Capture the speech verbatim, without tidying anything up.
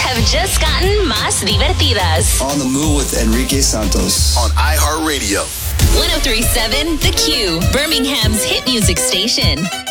have just gotten más divertidas. On the Move with Enrique Santos. On iHeartRadio. one oh three point seven The Q, Birmingham's hit music station.